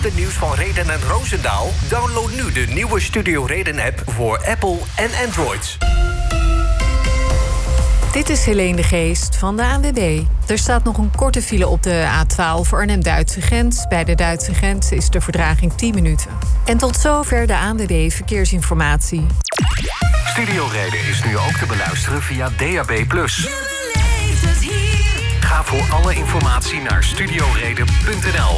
laatste nieuws van Reden en Roosendaal? Download nu de nieuwe Studio Reden-app voor Apple en Android. Dit is Helene de Geest van de ANWB. Er staat nog een korte file op de A12 Arnhem-Duitse grens. Bij de Duitse grens is de vertraging 10 minuten. En tot zover de ANWB Verkeersinformatie. Studio Reden is nu ook te beluisteren via DAB+. Ga voor alle informatie naar studioreden.nl.